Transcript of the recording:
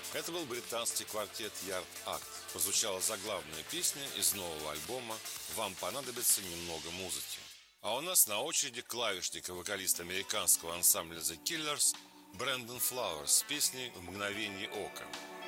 Это был британский квартет Yard Act. Прозвучала заглавная песня из нового альбома «Вам понадобится немного музыки». А у нас на очереди клавишник и вокалист американского ансамбля The Killers Брэндон Флауэрс с песней «В мгновение ока».